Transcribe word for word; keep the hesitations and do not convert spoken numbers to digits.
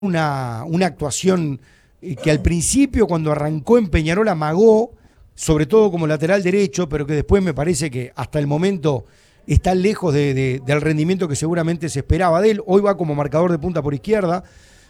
una, una actuación eh, que al principio cuando arrancó en Peñarol amagó, sobre todo como lateral derecho, pero que después me parece que hasta el momento está lejos de, de, del rendimiento que seguramente se esperaba de él. Hoy va como marcador de punta por izquierda.